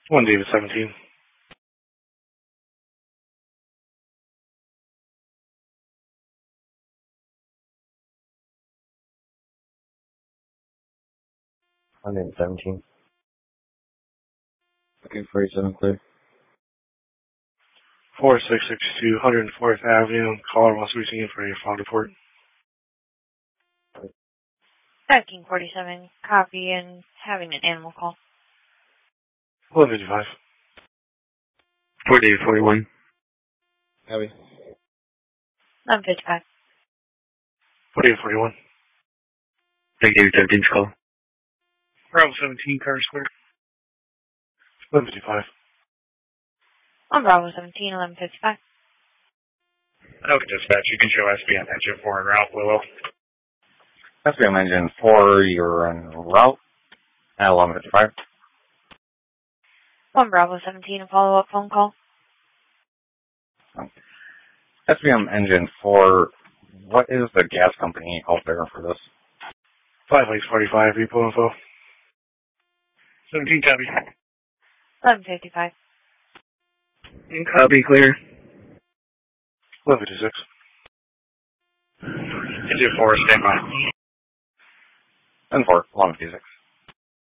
1 David 17. I'm in 17. Okay, 47 clear. 4662 104th Avenue. Caller wants to be seen for a fraud report. 1347, copy and having an animal call. 1155. 4 David 41. Copy. 1155. 4 David 41. Take David 17's call. Bravo 17, Carter Square. 1155. On Bravo 17, 1155. Okay, dispatch. You can show SBM engine 4 en route, Willow. SBM engine 4, you're en route at 11:55. On Bravo 17, a follow-up phone call. SBM engine 4, what is the gas company out there for this? 5 Lakes 45, repo info. 17 copy. 1155. Copy, clear. 1156. Engine 4, stand by. And 4, 11:56.